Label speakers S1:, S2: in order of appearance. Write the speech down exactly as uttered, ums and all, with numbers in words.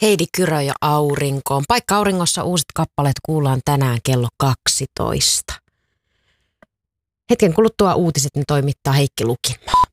S1: Heidi Kyrö ja Aurinkoon. Paikka Auringossa uusit kappaleet kuullaan tänään kello kaksitoista. Hetken kuluttua uutiset ne toimittaa Heikki Lukinmaa.